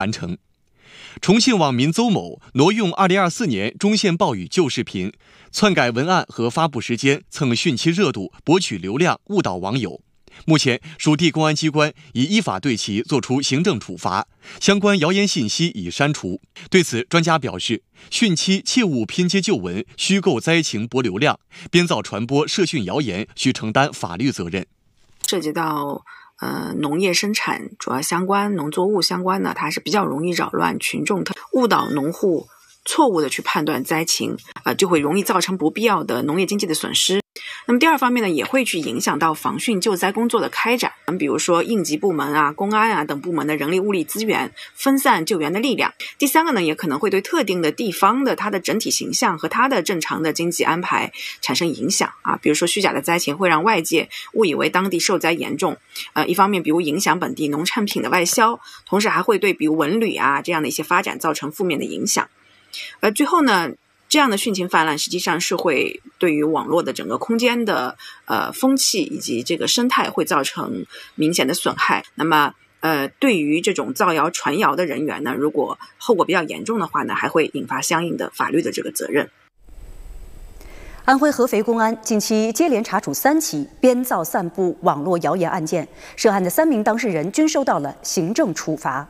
完成。重庆网民邹某挪用2024年中线暴雨旧视频，篡改文案和发布时间，蹭汛期热度，博取流量，误导网友。目前，属地公安机关已依法对其作出行政处罚，相关谣言信息已删除。对此，专家表示，汛期切勿拼接旧闻，虚构灾情博流量，编造传播涉汛谣言需承担法律责任。 涉及到农业生产主要相关、农作物相关呢，它是比较容易扰乱群众，误导农户错误的去判断灾情，就会容易造成不必要的农业经济的损失。那么第二方面呢，也会去影响到防汛救灾工作的开展，比如说应急部门啊、公安啊等部门的人力物力资源，分散救援的力量。第三个呢，也可能会对特定的地方的它的整体形象和它的正常的经济安排产生影响啊。比如说虚假的灾情会让外界误以为当地受灾严重，一方面比如影响本地农产品的外销，同时还会对比如文旅啊这样的一些发展造成负面的影响。最后呢，这样的汛情泛滥实际上是会对于网络的整个空间的风气以及这个生态会造成明显的损害。那么对于这种造谣传谣的人员呢，如果后果比较严重的话呢，还会引发相应的法律的这个责任。 安徽合肥公安近期接连查处3起编造散布网络谣言案件，涉案的3名当事人均受到了行政处罚。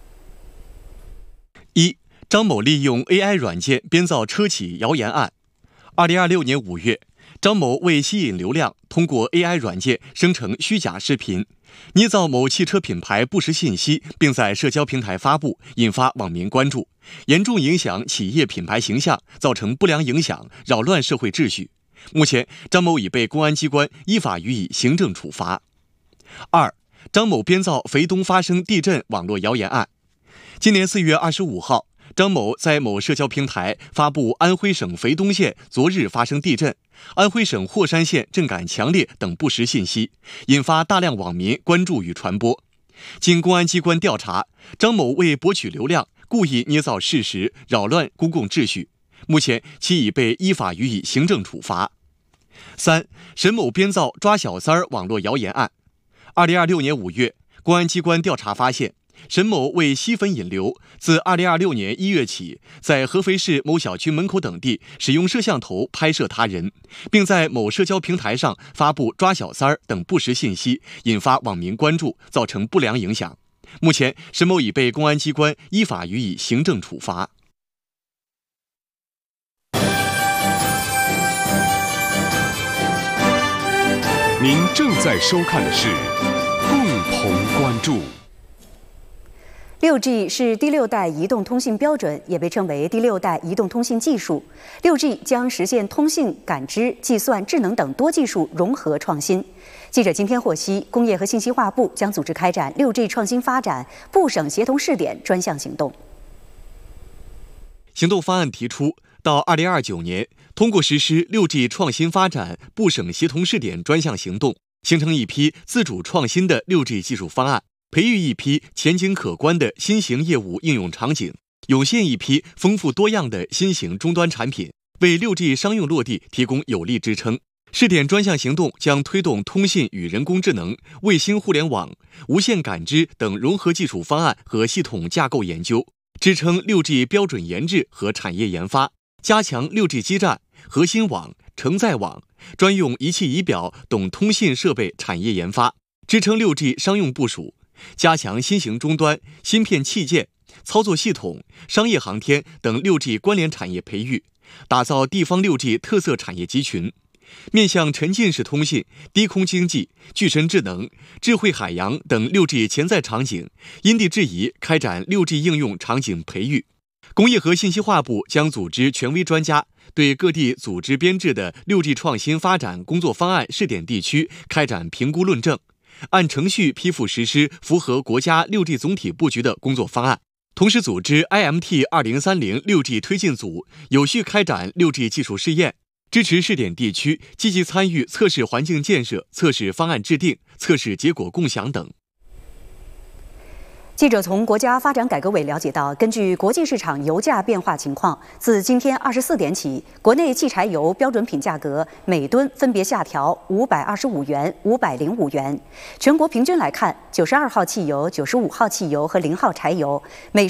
1. 张某利用 AI 软件编造车企谣言案。2026年5月，张某为吸引流量，通过 AI 软件生成虚假视频，捏造某汽车品牌不实信息，并在社交平台发布，引发网民关注，严重影响企业品牌形象，造成不良影响，扰乱社会秩序。目前，张某已被公安机关依法予以行政处罚。2. 张某编造肥东发生地震网络谣言案。今年4月25号，张某在某社交平台发布安徽省肥东县昨日发生地震，安徽省霍山县震感强烈等不实信息，引发大量网民关注与传播。经公安机关调查，张某为博取流量，故意捏造事实，扰乱公共秩序。目前，其已被依法予以行政处罚。3. 沈某编造抓小三儿网络谣言案。2026年5月，公安机关调查发现，沈某为吸粉引流，自2026年1月起，在合肥市某小区门口等地使用摄像头拍摄他人，并在某社交平台上发布抓小三儿等不实信息，引发网民关注，造成不良影响。目前，沈某已被公安机关依法予以行政处罚。 您正在收看的是共同关注。 6G 是第6代移动通信标准，也被称为第6代移动通信技术。6G 将实现通信、感知、计算、智能等多技术融合创新。记者今天获悉，工业和信息化部将组织开展6G 创新发展部省协同试点专项行动。 行动方案提出，到2029年，通过实施6G 创新发展部省协同试点专项行动，形成一批自主创新的6G 技术方案，培育一批前景可观的新型业务应用场景，涌现一批丰富多样的新型终端产品，为6G 商用落地提供有力支撑。试点专项行动将推动通信与人工智能、卫星互联网、无线感知等融合技术方案和系统架构研究，支撑6G 标准研制和产业研发，加强6G 基站、核心网、承载网、专用仪器仪表等通信设备产业研发，支撑6G 商用部署，加强新型终端、芯片器件、操作系统、商业航天等6G 关联产业培育，打造地方6G 特色产业集群。面向沉浸式通信、低空经济、具身智能、智慧海洋等6G 潜在场景，因地制宜开展6G 应用场景培育。工业和信息化部将组织权威专家，对各地组织编制的6G 创新发展工作方案试点地区开展评估论证，按程序批复实施符合国家6G 总体布局的工作方案。同时组织 IMT 2030 6G 推进组，有序开展6G 技术试验，支持试点地区积极参与测试环境建设、测试方案制定、测试结果共享等。 记者从国家发展改革委了解到，根据国际市场油价变化情况，自今天24点起，国内汽柴油标准品价格每吨分别下调525元、505元。全国平均来看，92号汽油、95号汽油和0号柴油每